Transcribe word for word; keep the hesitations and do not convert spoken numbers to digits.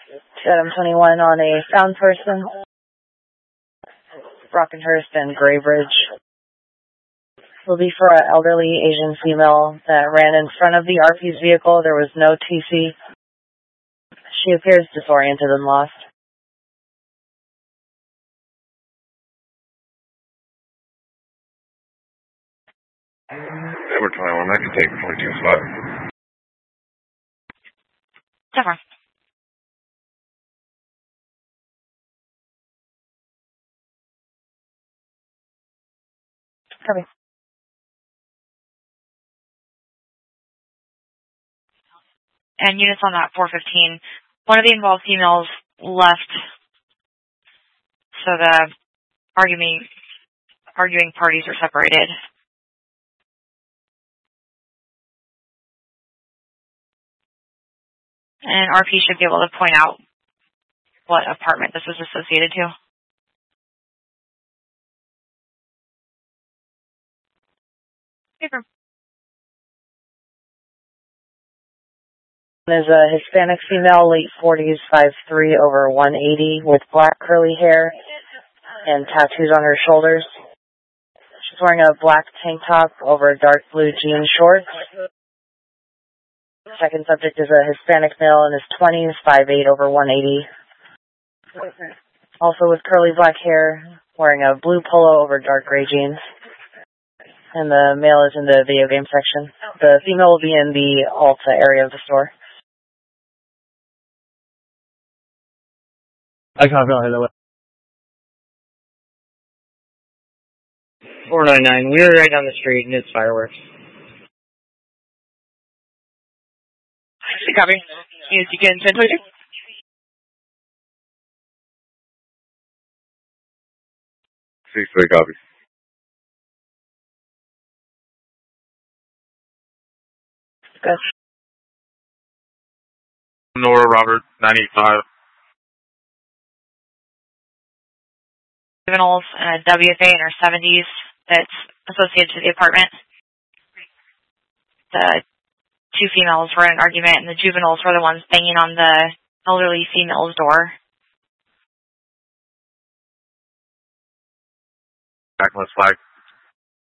Adam twenty-one on a found person. Brockenhurst and Graybridge. Will be for an elderly Asian female that ran in front of the R P's vehicle. There was no T C. She appears disoriented and lost. Number twenty-one, I can take twenty-two spot. Definitely. Copy. And units on that four fifteen, one of the involved females left, so the arguing, arguing parties are separated. And R P should be able to point out what apartment this is associated to. Paper. There's a Hispanic female, late forties, five three, over one eighty, with black curly hair and tattoos on her shoulders. She's wearing a black tank top over dark blue jean shorts. Second subject is a Hispanic male in his twenties, five eight, over one eighty. Also with curly black hair, wearing a blue polo over dark gray jeans. And the male is in the video game section. The female will be in the Alta area of the store. I copy on hello. four nine nine, we're right down the street and it's fireworks. Copy. Yes, you can send later. six three, copy. Good. Nora Robert, nine eight five. Juveniles and a W F A in her seventies that's associated to the apartment. The two females were in an argument, and the juveniles were the ones banging on the elderly female's door. Back, let's flag.